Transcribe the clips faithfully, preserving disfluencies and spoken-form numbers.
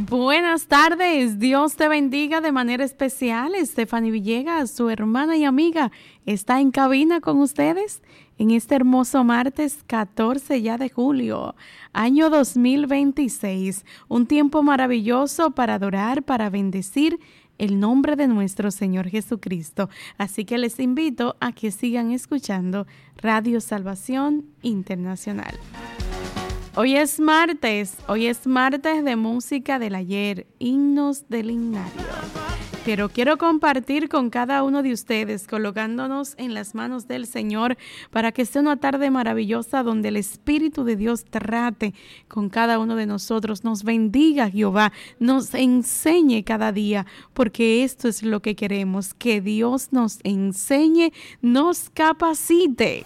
Buenas tardes, Dios te bendiga de manera especial. Stephanie Villegas, su hermana y amiga, está en cabina con ustedes en este hermoso martes catorce ya de julio, año dos mil veintiséis. Un tiempo maravilloso para adorar, para bendecir el nombre de nuestro Señor Jesucristo. Así que les invito a que sigan escuchando Radio Salvación Internacional. Hoy es martes, hoy es martes de música del ayer, himnos del himnario. Pero quiero compartir con cada uno de ustedes, colocándonos en las manos del Señor, para que sea una tarde maravillosa donde el Espíritu de Dios trate con cada uno de nosotros, nos bendiga Jehová, nos enseñe cada día, porque esto es lo que queremos, que Dios nos enseñe, nos capacite.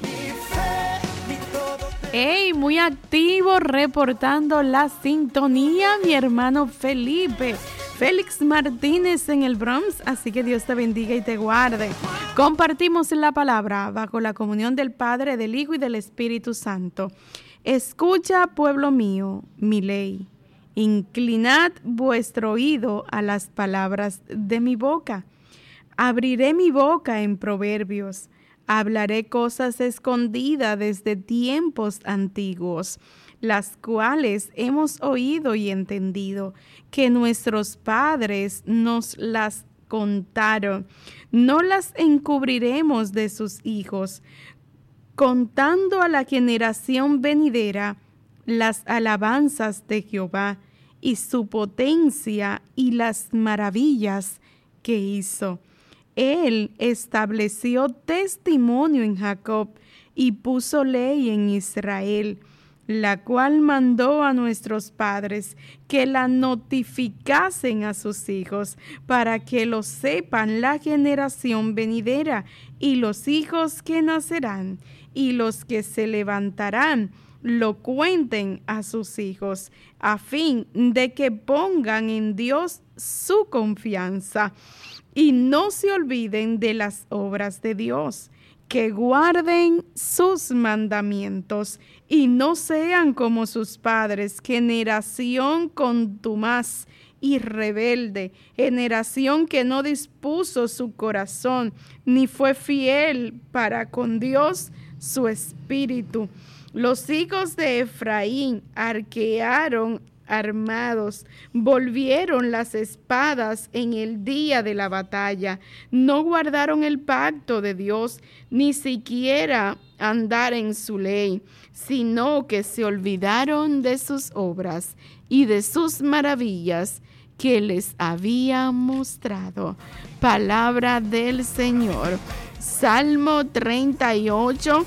Hey, muy activo reportando la sintonía, mi hermano Felipe. Félix Martínez en el Bronx, así que Dios te bendiga y te guarde. Compartimos la palabra bajo la comunión del Padre, del Hijo y del Espíritu Santo. Escucha, pueblo mío, mi ley. Inclinad vuestro oído a las palabras de mi boca. Abriré mi boca en proverbios. Hablaré cosas escondidas desde tiempos antiguos, las cuales hemos oído y entendido, que nuestros padres nos las contaron. No las encubriremos de sus hijos, contando a la generación venidera las alabanzas de Jehová y su potencia y las maravillas que hizo. Él estableció testimonio en Jacob y puso ley en Israel, la cual mandó a nuestros padres que la notificasen a sus hijos, para que lo sepan la generación venidera y los hijos que nacerán, y los que se levantarán lo cuenten a sus hijos, a fin de que pongan en Dios su confianza y no se olviden de las obras de Dios, que guarden sus mandamientos y no sean como sus padres, generación contumaz y rebelde, generación que no dispuso su corazón, ni fue fiel para con Dios su espíritu. Los hijos de Efraín arquearon armados, volvieron las espadas en el día de la batalla, no guardaron el pacto de Dios, ni siquiera andar en su ley, sino que se olvidaron de sus obras y de sus maravillas que les había mostrado. Palabra del Señor. Salmo treinta y ocho.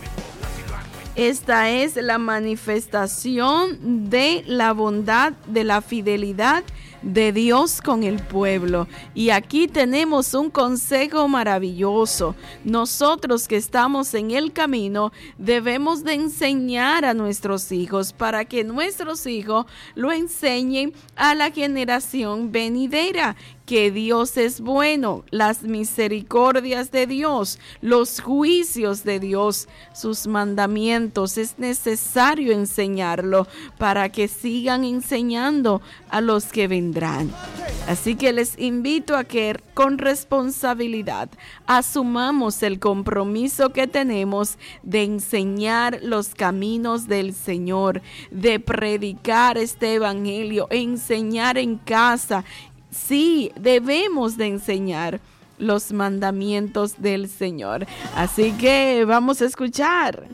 Esta es la manifestación de la bondad, de la fidelidad de Dios con el pueblo. Y aquí tenemos un consejo maravilloso. Nosotros que estamos en el camino debemos de enseñar a nuestros hijos para que nuestros hijos lo enseñen a la generación venidera. Que Dios es bueno, las misericordias de Dios, los juicios de Dios, sus mandamientos, es necesario enseñarlo para que sigan enseñando a los que vendrán. Así que les invito a que con responsabilidad asumamos el compromiso que tenemos de enseñar los caminos del Señor, de predicar este evangelio, enseñar en casa. Sí, debemos de enseñar los mandamientos del Señor. Así que vamos a escuchar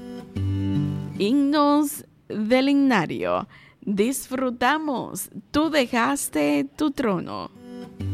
himnos del himnario. Disfrutamos, tú dejaste tu trono.